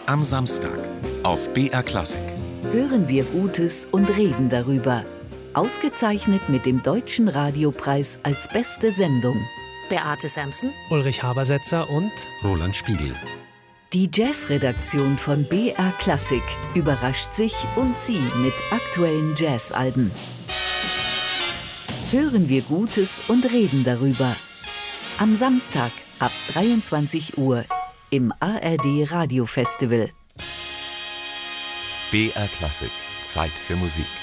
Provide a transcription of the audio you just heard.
Am Samstag auf BR Klassik. Hören wir Gutes und reden darüber. Ausgezeichnet mit dem Deutschen Radiopreis als beste Sendung. Beate Samson, Ulrich Habersetzer und Roland Spiegel. Die Jazzredaktion von BR Klassik überrascht sich und Sie mit aktuellen Jazzalben. Hören wir Gutes und reden darüber. Am Samstag ab 23 Uhr im ARD Radio Festival. BR Klassik. Zeit für Musik.